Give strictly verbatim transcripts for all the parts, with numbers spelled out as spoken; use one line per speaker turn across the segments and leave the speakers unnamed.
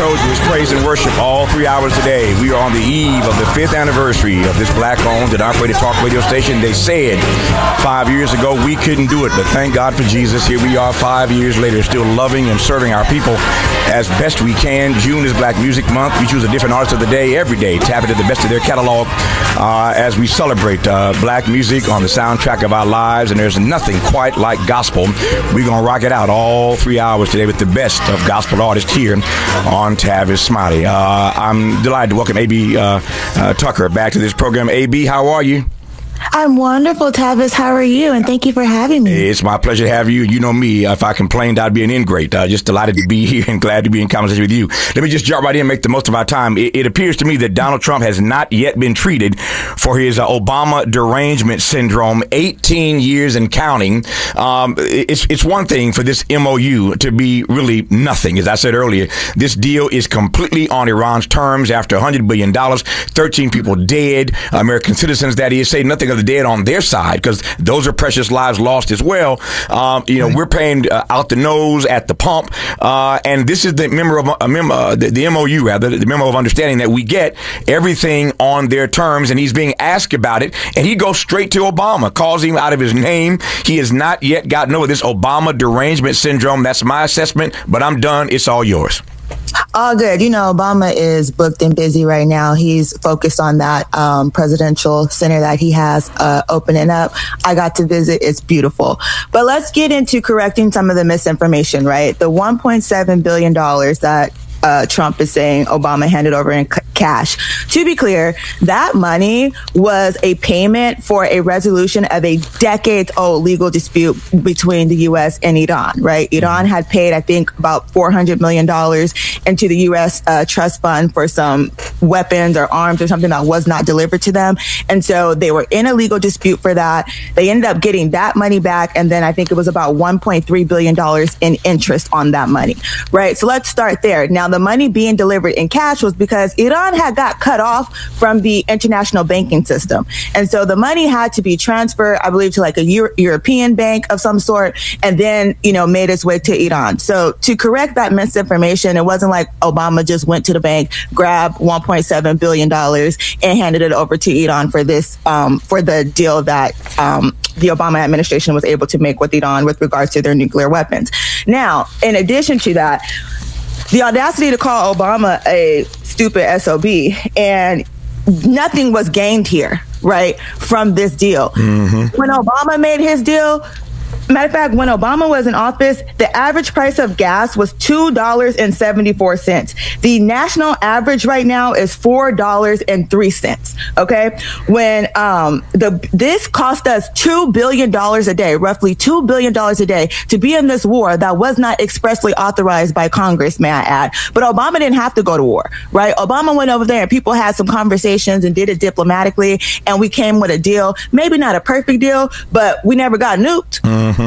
told you, it's praise and worship all three hours today. We are on the eve of the fifth anniversary of this black-owned and operated talk radio station. They said five years ago we couldn't do it, but thank God for Jesus. Here we are five years later, still loving and serving our people as best we can. June is Black Music Month. We choose a different artist of the day every day, tap into the best of their catalog uh, as we celebrate uh, black music on the soundtrack of our lives. And there's nothing quite like gospel. We're going to rock it out all three hours today with the best of gospel artists here on Tavis Smiley. Uh, I'm delighted to welcome A B uh, uh, Tucker back to this program. A B, how are you?
I'm wonderful, Tavis. How are you? And thank you for having me.
It's my pleasure to have you. You know me. If I complained, I'd be an ingrate. Uh, just delighted to be here and glad to be in conversation with you. Let me just jump right in and make the most of our time. It, it appears to me that Donald Trump has not yet been treated for his uh, Obama derangement syndrome, eighteen years and counting. Um, it's, it's one thing for this M O U to be really nothing. As I said earlier, this deal is completely on Iran's terms after one hundred billion dollars, thirteen people dead, American citizens, that is, say nothing of the dead on their side, because those are precious lives lost as well. Um, you know, we're paying uh, out the nose at the pump, uh, and this is the memo of uh, memo, uh, the, the M O U, rather, the memo of understanding that we get everything on their terms, and he's being asked about it, and he goes straight to Obama, calls him out of his name. He has not yet gotten over this Obama derangement syndrome. That's my assessment, but I'm done. It's all yours.
All good. You know, Obama is booked and busy right now. He's focused on that um, presidential center that he has uh, opening up. I got to visit. It's beautiful. But let's get into correcting some of the misinformation, right? The one point seven billion dollars that Uh, Trump is saying Obama handed over in c- cash. To be clear, that money was a payment for a resolution of a decades-old legal dispute between the U S and Iran, right? Iran had paid, I think, about four hundred million dollars into the U S uh, trust fund for some weapons or arms or something that was not delivered to them. And so they were in a legal dispute for that. They ended up getting that money back. And then I think it was about one point three billion dollars in interest on that money, right? So let's start there. Now, the money being delivered in cash was because Iran had got cut off from the international banking system. And so the money had to be transferred, I believe, to like a Euro- European bank of some sort, and then, you know, made its way to Iran. So to correct that misinformation, it wasn't like Obama just went to the bank, grabbed one point seven billion dollars and handed it over to Iran for this, um, for the deal that, um, the Obama administration was able to make with Iran with regards to their nuclear weapons. Now, in addition to that, the audacity to call Obama a stupid S O B, and nothing was gained here, right, from this deal. Mm-hmm. When Obama made his deal, matter of fact, when Obama was in office, the average price of gas was two dollars and seventy-four cents. The national average right now is four dollars and three cents. Okay. When, um, the, this cost us two billion dollars a day, roughly two billion dollars a day to be in this war that was not expressly authorized by Congress, may I add. But Obama didn't have to go to war, right? Obama went over there and people had some conversations and did it diplomatically. And we came with a deal, maybe not a perfect deal, but we never got nuked. Mm-hmm.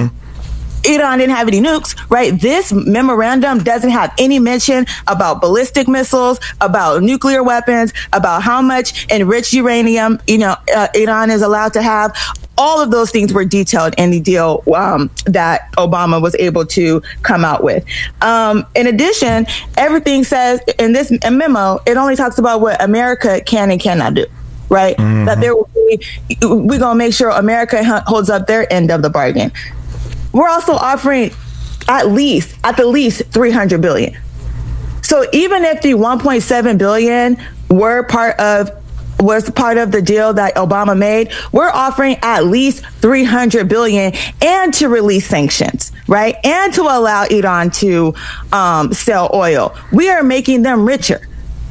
Iran didn't have any nukes, right? This memorandum doesn't have any mention about ballistic missiles, about nuclear weapons, about how much enriched uranium, you know, uh, Iran is allowed to have. All of those things were detailed in the deal um, that Obama was able to come out with. Um, in addition, everything says in this memo, it only talks about what America can and cannot do. Right? Mm-hmm. That there will be, we're going to make sure America holds up their end of the bargain. We're also offering at least, at the least three hundred billion dollars. So even if the one point seven billion dollars were part of, was part of the deal that Obama made, we're offering at least three hundred billion dollars and to release sanctions, right? And to allow Iran to um, sell oil. We are making them richer.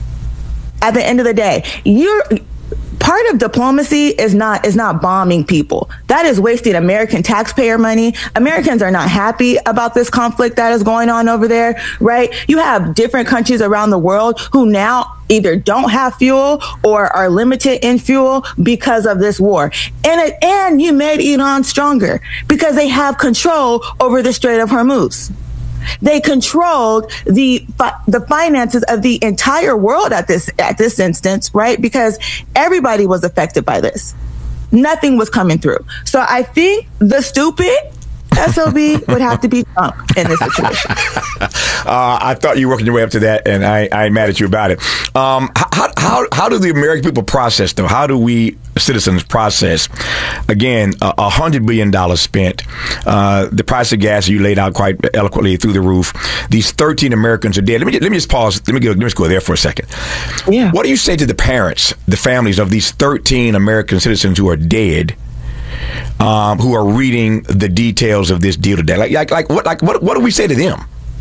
At the end of the day, you're, part of diplomacy is not is not bombing people. That is wasting American taxpayer money. Americans are not happy about this conflict that is going on over there, right? You have different countries around the world who now either don't have fuel or are limited in fuel because of this war. And it, and you made Iran stronger because they have control over the Strait of Hormuz. They controlled the the finances of the entire world at this at this instance, right? Because everybody was affected by this. Nothing was coming through. So I think the stupid S O B would have to be Trump in this situation.
uh, I thought you were working your way up to that, and I, I ain't mad at you about it. Um, how, how, how do the American people process, though? How do we citizens process, again, a uh, one hundred billion dollars spent, uh, the price of gas you laid out quite eloquently through the roof, these thirteen Americans are dead. Let me, let me just pause. Let me, go, let me just go there for a second.
Yeah.
What do you say to the parents, the families of these thirteen American citizens who are dead, um, who are reading the details of this deal today? Like, like, like what, like, what, what do we say to them?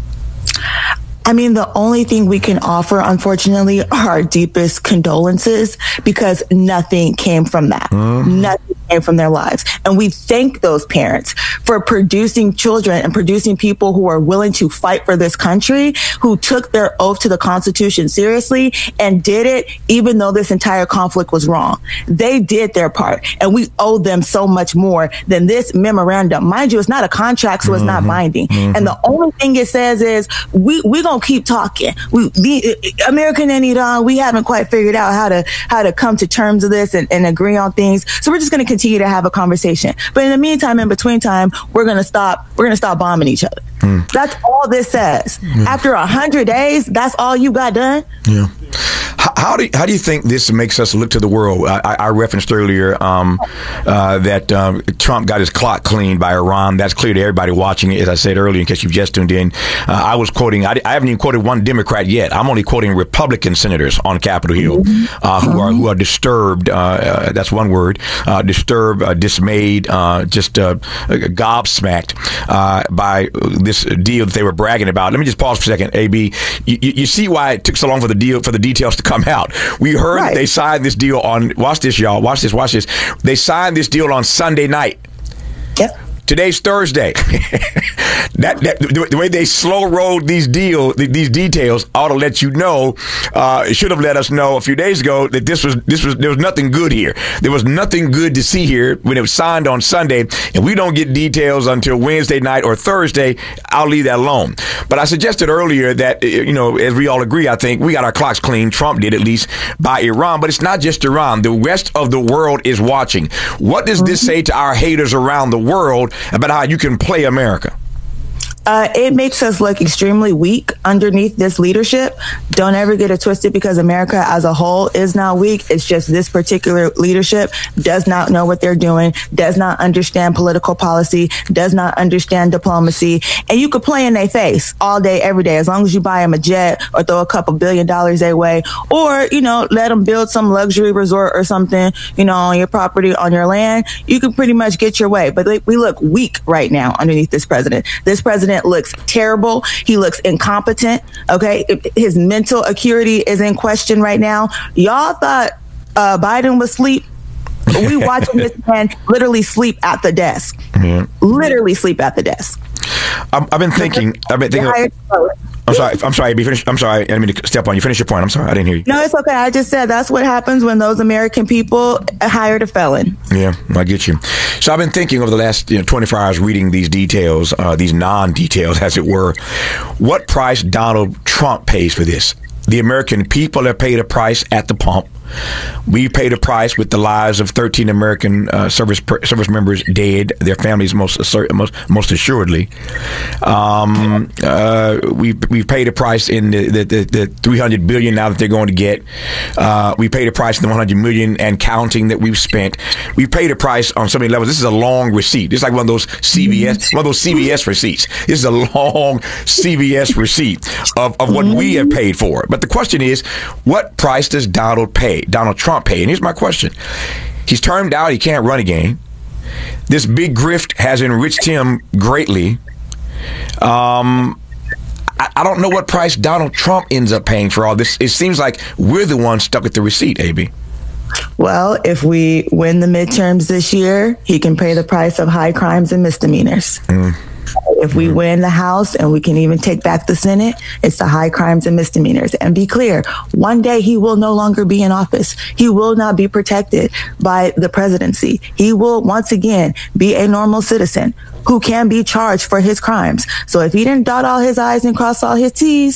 I mean, the only thing we can offer, unfortunately, are our deepest condolences, because nothing came from that. Mm-hmm. Nothing came from their lives. And we thank those parents for producing children and producing people who are willing to fight for this country, who took their oath to the Constitution seriously and did it even though this entire conflict was wrong. They did their part, and we owe them so much more than this memorandum. Mind you, it's not a contract, so it's mm-hmm. not binding. Mm-hmm. And the only thing it says is we we gonna keep talking. We, the, American and Iran, we haven't quite figured out how to how to come to terms of this and, and agree on things. So we're just going to continue to have a conversation. But in the meantime, in between time, we're going to stop. We're going to stop bombing each other. Mm. That's all this says. Yeah. After a hundred days, that's all you got done.
Yeah. How, how do you, how do you think this makes us look to the world? I, I referenced earlier um, uh, that um, Trump got his clock cleaned by Iran. That's clear to everybody watching it. As I said earlier, in case you've just tuned in, uh, I was quoting. I, I haven't even quoted one Democrat yet. I'm only quoting Republican senators on Capitol Hill uh, who are who are disturbed. Uh, uh, that's one word. Uh, disturbed, uh, dismayed, uh, just uh, gobsmacked uh, by this deal that they were bragging about. Let me just pause for a second, A B. You, you see why it took so long for the deal for the details to come out. We heard right. that they signed this deal on. Watch this, y'all. Watch this. Watch this. They signed this deal on Sunday night.
Yep.
Today's Thursday. that, that the, the way they slow rolled these deal these details ought to let you know. Uh, it should have let us know a few days ago that this was this was there was nothing good here. There was nothing good to see here when it was signed on Sunday, and we don't get details until Wednesday night or Thursday. I'll leave that alone. But I suggested earlier that, you know, as we all agree, I think we got our clocks clean. Trump did, at least, by Iran. But it's not just Iran. The rest of the world is watching. What does this say to our haters around the world about how you can play America?
Uh, it makes us look extremely weak underneath this leadership. Don't ever get it twisted, because America as a whole is not weak. It's just this particular leadership does not know what they're doing, does not understand political policy, does not understand diplomacy. And you could play in their face all day, every day, as long as you buy them a jet or throw a couple billion dollars their way, or, you know, let them build some luxury resort or something, you know, on your property, on your land. You can pretty much get your way. But we look weak right now underneath this president. This president looks terrible. He looks incompetent. Okay. His mental acuity is in question right now. Y'all thought uh, Biden was asleep. We watching this man literally sleep at the desk. Yeah. Literally sleep at the desk.
I'm, I've been thinking. I've been thinking. I'm sorry. I'm sorry. Finish. I'm sorry. I didn't mean to step on you. Finish your point. I'm sorry. I didn't hear you.
No, it's okay. I just said that's what happens when those American people hired a felon.
Yeah, I get you. So I've been thinking over the last you know, twenty-four hours, reading these details, uh, these non-details, as it were. What price Donald Trump pays for this? The American people have paid a price at the pump. We paid a price with the lives of thirteen American uh, service service members dead, their families most most most assuredly. Um, uh, we we paid a price in the, the, the, the three hundred billion now that they're going to get. Uh, we paid a price in the one hundred million and counting that we've spent. We paid a price on so many levels. This is a long receipt. It's like one of those C B S one of those C B S receipts. This is a long C B S receipt of, of what we have paid for. But the question is, what price does Donald pay? Donald Trump pay? And here's my question. He's termed out. He can't run again. This big grift has enriched him greatly. Um, I, I don't know what price Donald Trump ends up paying for all this. It seems like we're the ones stuck with the receipt, A B.
Well, if we win the midterms this year, he can pay the price of high crimes and misdemeanors. Mm. If we mm-hmm. win the House and we can even take back the Senate, it's the high crimes and misdemeanors. And be clear, one day he will no longer be in office. He will not be protected by the presidency. He will once again be a normal citizen who can be charged for his crimes. So if he didn't dot all his I's and cross all his T's,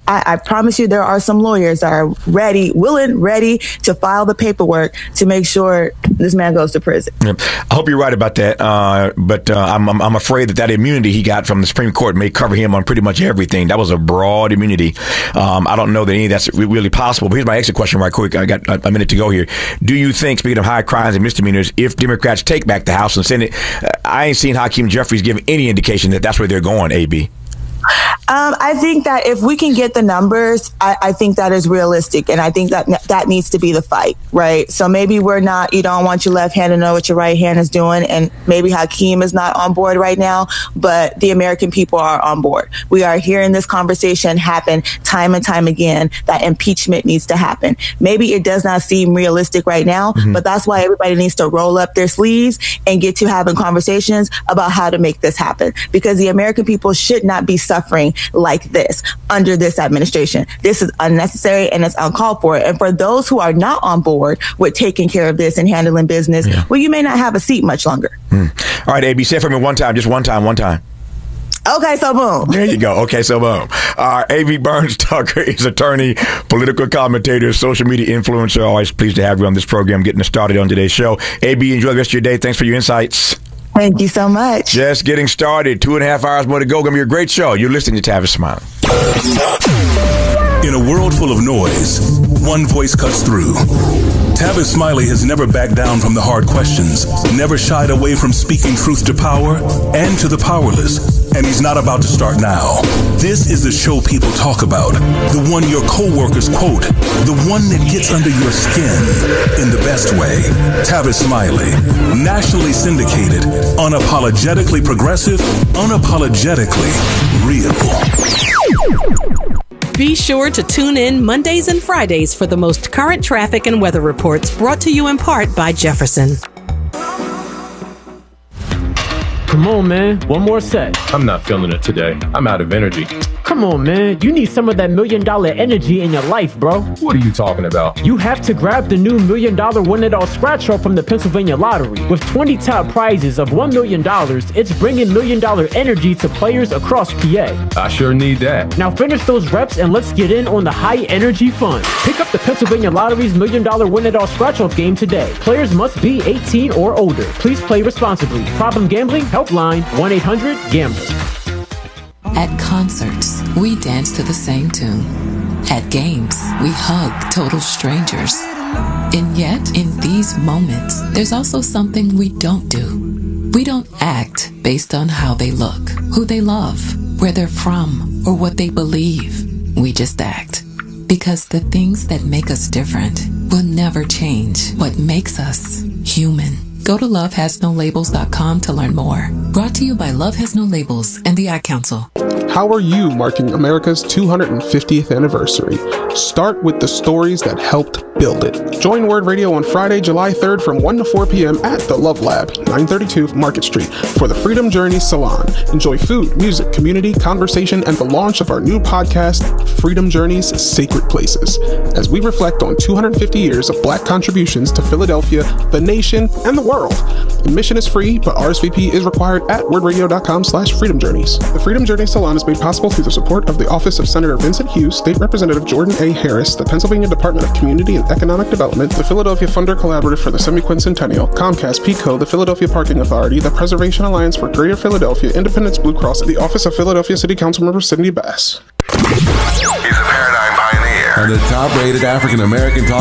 I, I promise you there are some lawyers that are ready, willing, ready to file the paperwork to make sure this man goes to prison.
Yeah. I hope you're right about that, uh, but uh, I'm, I'm I'm afraid that that immunity he got from the Supreme Court may cover him on pretty much everything. That was a broad immunity. Um, I don't know that any of that's really possible. But here's my exit question right quick. I got a minute to go here. Do you think, speaking of high crimes and misdemeanors, if Democrats take back the House and Senate, uh, I ain't seen Hakeem Jeffries give any indication that that's where they're going, A B?
Um, I think that if we can get the numbers, I, I think that is realistic. And I think that that needs to be the fight, right? So maybe we're not, you don't want your left hand to know what your right hand is doing. And maybe Hakeem is not on board right now, but the American people are on board. We are hearing this conversation happen time and time again, that impeachment needs to happen. Maybe it does not seem realistic right now, mm-hmm. but that's why everybody needs to roll up their sleeves and get to having conversations about how to make this happen. Because the American people should not be suffering like this under this administration. This is unnecessary and it's uncalled for. And for those who are not on board with taking care of this and handling business, yeah. well, you may not have a seat much longer.
Mm. All right, A B, say it for me one time, just one time, one time.
Okay, so boom.
There you go. Okay, so boom. Uh, A B Burns Tucker is attorney, political commentator, social media influencer. Always pleased to have you on this program, getting us started on today's show. A B, enjoy the rest of your day. Thanks for your insights.
Thank you so much.
Just getting started. Two and a half hours more to go. Going to be a great show. You're listening to Tavis Smiley.
In a world full of noise, one voice cuts through. Tavis Smiley has never backed down from the hard questions, never shied away from speaking truth to power and to the powerless, and he's not about to start now. This is the show people talk about, the one your coworkers quote, the one that gets under your skin in the best way. Tavis Smiley, nationally syndicated, unapologetically progressive, unapologetically real.
Be sure to tune in Mondays and Fridays for the most current traffic and weather reports, brought to you in part by Jefferson.
Come on, man. One more set.
I'm not feeling it today. I'm out of energy.
Come on, man. You need some of that million dollar energy in your life, bro.
What are you talking about?
You have to grab the new million dollar win it all scratch draw from the Pennsylvania Lottery. With twenty top prizes of one million dollars, it's bringing million dollar energy to players across P A.
I sure need that.
Now finish those reps and let's get in on the high energy fun. Pick up the Pennsylvania Lottery's million dollar win it all scratch off game today. Players must be eighteen or older. Please play responsibly. Problem gambling? Helpline one eight hundred gambler.
At concerts, we dance to the same tune. At games, we hug total strangers. And yet, in these moments, there's also something we don't do. We don't act based on how they look, who they love, where they're from, or what they believe. We just act. Because the things that make us different will never change what makes us human. Go to love has no labels dot com to learn more. Brought to you by Love Has No Labels and the Ad Council.
How are you marking America's two hundred fiftieth anniversary? Start with the stories that helped build it. Join Word Radio on Friday, July third from one to four p.m. at the Love Lab, nine thirty-two Market Street, for the Freedom Journey Salon. Enjoy food, music, community, conversation, and the launch of our new podcast, Freedom Journey's Sacred Places, as we reflect on two hundred fifty years of Black contributions to Philadelphia, the nation, and the world. Admission is free, but R S V P is required at wordradio.com slash freedom journeys. The Freedom Journey Salon is made possible through the support of the Office of Senator Vincent Hughes, State Representative Jordan A. Harris, the Pennsylvania Department of Community and Economic Development, the Philadelphia Funder Collaborative for the Semi-Quincentennial, Comcast, PECO, the Philadelphia Parking Authority, the Preservation Alliance for Greater Philadelphia, Independence Blue Cross, and the Office of Philadelphia City Councilmember Sidney Bass.
He's a paradigm pioneer
and the top-rated African-American talk